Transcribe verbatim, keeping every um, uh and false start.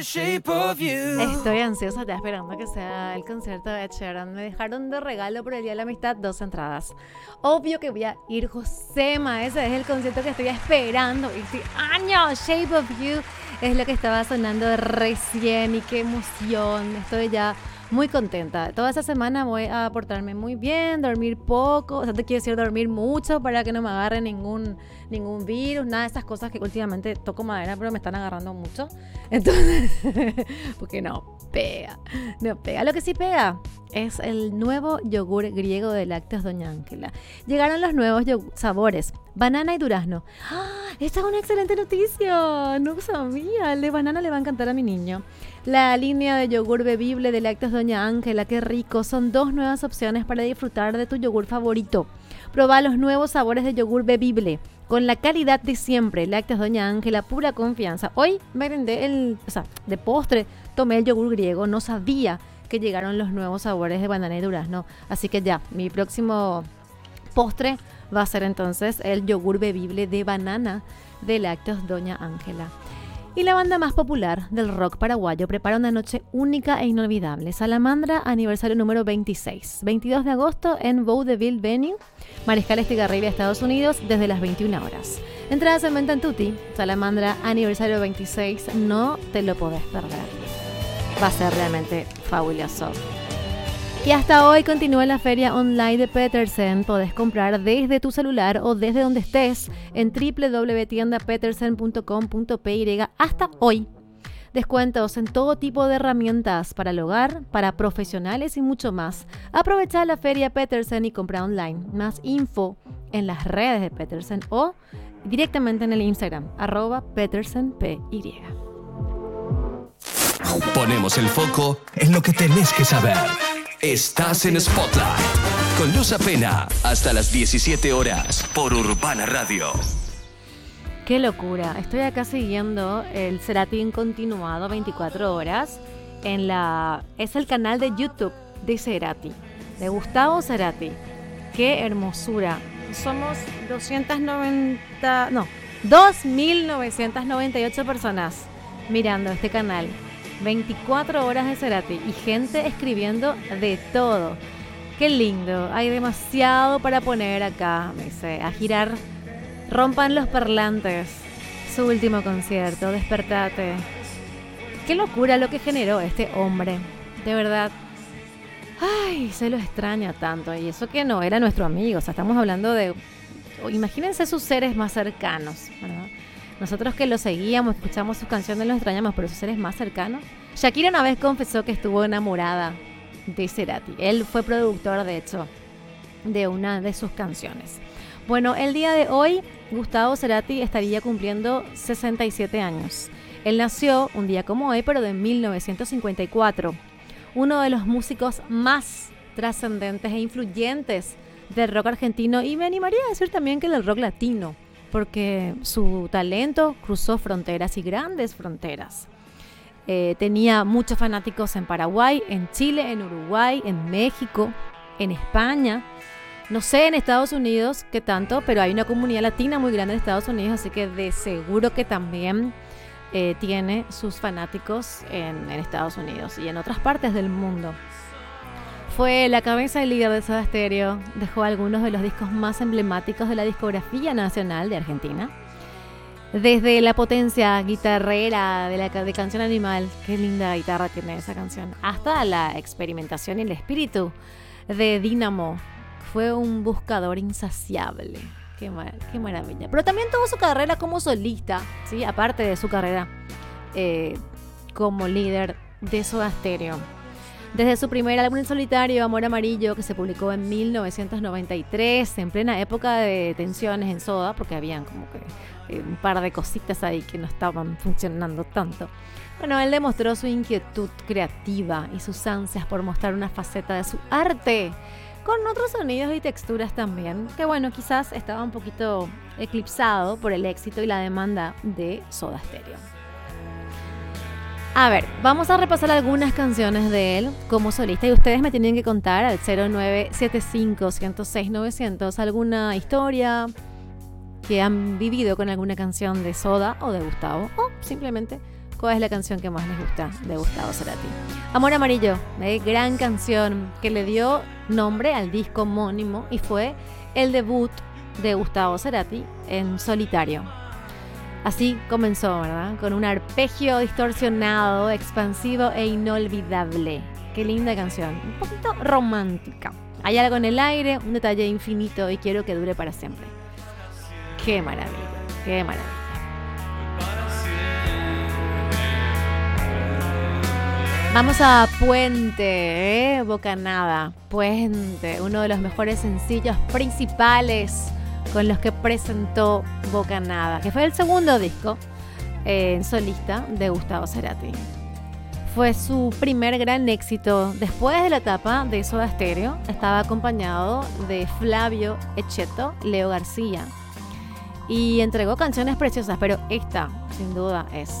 Estoy ansiosa ya esperando que sea el concierto de Ed Sheeran. Me dejaron de regalo por el Día de la Amistad dos entradas. Obvio que voy a ir, Josema. Ese es el concierto que estoy esperando. Y estoy años. Shape of You es lo que estaba sonando recién. Y qué emoción. Estoy ya muy contenta. Toda esa semana voy a portarme muy bien, dormir poco. O sea, te quiero decir dormir mucho para que no me agarre ningún, ningún virus. Nada de esas cosas que últimamente toco madera, pero me están agarrando mucho. Entonces, porque no pega, no pega. Lo que sí pega es el nuevo yogur griego de lácteos Doña Ángela. Llegaron los nuevos yogur, sabores, banana y durazno. ¡Ah! Esta es una excelente noticia. No sabía, el de banana le va a encantar a mi niño. La línea de yogur bebible de lácteos Doña Ángela, qué rico. Son dos nuevas opciones para disfrutar de tu yogur favorito. Probá los nuevos sabores de yogur bebible con la calidad de siempre. Lácteos Doña Ángela, pura confianza. Hoy merendé el, o sea, de postre tomé el yogur griego. No sabía que llegaron los nuevos sabores de banana y durazno. Así que ya, mi próximo postre va a ser entonces el yogur bebible de banana de Lácteos Doña Ángela. Y la banda más popular del rock paraguayo prepara una noche única e inolvidable. Salamandra, aniversario número veintiséis. veintidós de agosto en Vaudeville Venue, Mariscal Estigarribia, Estados Unidos, desde las veintiuna horas. Entradas en venta en Tutti. Salamandra, aniversario veintiséis. No te lo podés perder. Va a ser realmente fabuloso. Y hasta hoy continúa la feria online de Petersen. Podés comprar desde tu celular o desde donde estés en doble u doble u doble u punto tienda petersen punto com punto pe y hasta hoy. Descuentos en todo tipo de herramientas para el hogar, para profesionales y mucho más. Aprovecha la feria Petersen y compra online. Más info en las redes de Petersen o directamente en el Instagram, arroba petersenpy. Ponemos el foco en lo que tenés que saber. Estás en Spotlight con Luz Apena hasta las diecisiete horas por Urbana Radio. ¡Qué locura! Estoy acá siguiendo el Cerati en continuado veinticuatro horas. En la, es el canal de YouTube de Cerati, de Gustavo Cerati. ¡Qué hermosura! Somos doscientas noventa, no, dos mil novecientas noventa y ocho personas mirando este canal. veinticuatro horas de Cerati y gente escribiendo de todo. Qué lindo. Hay demasiado para poner acá. Me dice, a girar. Rompan los parlantes. Su último concierto. Despertate. Qué locura lo que generó este hombre. De verdad. Ay, se lo extraña tanto. Y eso que no era nuestro amigo. O sea, estamos hablando de... Imagínense sus seres más cercanos, ¿verdad? Nosotros que lo seguíamos, escuchamos sus canciones, los extrañamos, pero sus seres más cercanos. Shakira una vez confesó que estuvo enamorada de Cerati. Él fue productor, de hecho, de una de sus canciones. Bueno, el día de hoy, Gustavo Cerati estaría cumpliendo sesenta y siete años. Él nació un día como hoy, pero de mil novecientos cincuenta y cuatro. Uno de los músicos más trascendentes e influyentes del rock argentino y me animaría a decir también que del rock latino, porque su talento cruzó fronteras y grandes fronteras. Eh, tenía muchos fanáticos en Paraguay, en Chile, en Uruguay, en México, en España. No sé en Estados Unidos qué tanto, pero hay una comunidad latina muy grande en Estados Unidos, así que de seguro que también eh, tiene sus fanáticos en, en Estados Unidos y en otras partes del mundo. Fue la cabeza y líder de Soda Stereo, dejó algunos de los discos más emblemáticos de la discografía nacional de Argentina. Desde la potencia guitarrera de la de Canción Animal, qué linda guitarra tiene esa canción, hasta la experimentación y el espíritu de Dínamo. Fue un buscador insaciable. Qué, mar- qué maravilla. Pero también tuvo su carrera como solista, ¿sí? Aparte de su carrera eh, como líder de Soda Stereo. Desde su primer álbum en solitario, Amor Amarillo, que se publicó en mil novecientos noventa y tres, en plena época de tensiones en Soda, porque habían como que eh, un par de cositas ahí que no estaban funcionando tanto. Bueno, él demostró su inquietud creativa y sus ansias por mostrar una faceta de su arte, con otros sonidos y texturas también, que bueno, quizás estaba un poquito eclipsado por el éxito y la demanda de Soda Stereo. A ver, vamos a repasar algunas canciones de él como solista y ustedes me tienen que contar al cero nueve siete cinco, ciento seis, novecientos alguna historia que han vivido con alguna canción de Soda o de Gustavo, o simplemente cuál es la canción que más les gusta de Gustavo Cerati. Amor Amarillo, eh, gran canción que le dio nombre al disco homónimo y fue el debut de Gustavo Cerati en solitario. Así comenzó, ¿verdad? Con un arpegio distorsionado, expansivo e inolvidable. Qué linda canción, un poquito romántica. Hay algo en el aire, un detalle infinito y quiero que dure para siempre. Qué maravilla, qué maravilla. Vamos a Puente, ¿eh? Bocanada, Puente, uno de los mejores sencillos principales con los que presentó Bocanada, que fue el segundo disco eh, en solista de Gustavo Cerati. Fue su primer gran éxito después de la etapa de Soda Stereo. Estaba acompañado de Flavio Echeto, Leo García y entregó canciones preciosas, pero esta sin duda es